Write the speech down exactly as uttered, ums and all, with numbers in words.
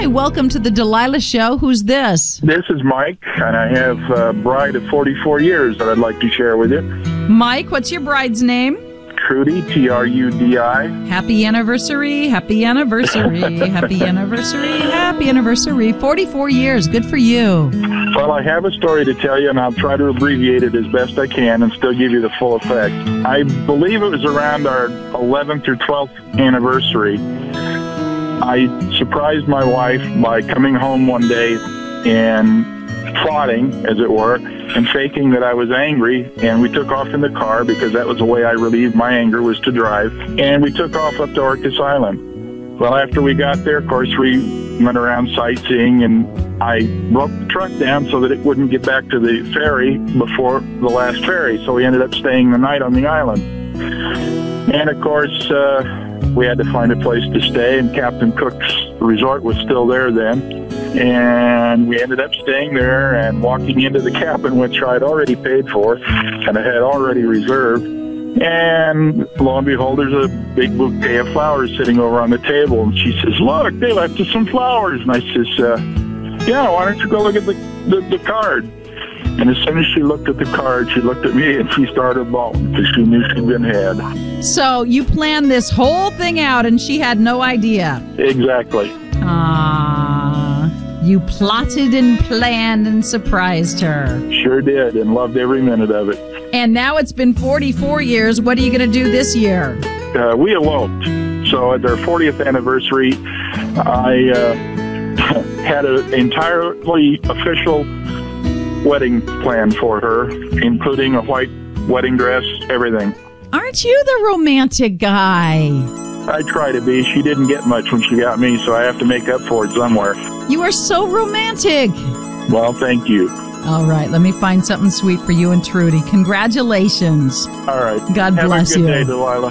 Hi, welcome to the Delilah Show. Who's this? This is Mike, and I have a bride of forty-four years that I'd like to share with you. Mike, what's your bride's name? Trudy, T R U D I. Happy anniversary, happy anniversary, happy anniversary, happy anniversary. forty-four years, good for you. Well, I have a story to tell you, and I'll try to abbreviate it as best I can and still give you the full effect. I believe it was around our eleventh or twelfth anniversary. I surprised my wife by coming home one day and plotting, as it were, and faking that I was angry, and we took off in the car because that was the way I relieved my anger, was to drive, and we took off up to Orcas Island. Well, after we got there, of course, we went around sightseeing, and I broke the truck down so that it wouldn't get back to the ferry before the last ferry, so we ended up staying the night on the island. And, of course, uh, we had to find a place to stay, and Captain Cook's resort was still there then. And we ended up staying there and walking into the cabin, which I had already paid for and I had already reserved. And lo and behold, there's a big bouquet of flowers sitting over on the table. And she says, "Look, they left us some flowers." And I says, uh, "Yeah, why don't you go look at the, the, the card?" And as soon as she looked at the card, she looked at me and she started bawling because she knew she'd been had. So you planned this whole thing out and she had no idea. Exactly. Ah, you plotted and planned and surprised her. Sure did, and loved every minute of it. And now it's been forty-four years. What are you going to do this year? Uh, we eloped. So at our fortieth anniversary, I uh, had an entirely official wedding plan for her, including a white wedding dress, everything. Aren't you the romantic guy? I try to be. She didn't get much when she got me, so I have to make up for it somewhere. You are so romantic. Well, thank you. All right, let me find something sweet for you and Trudy. Congratulations. All right. God have bless a good you. day, Delilah.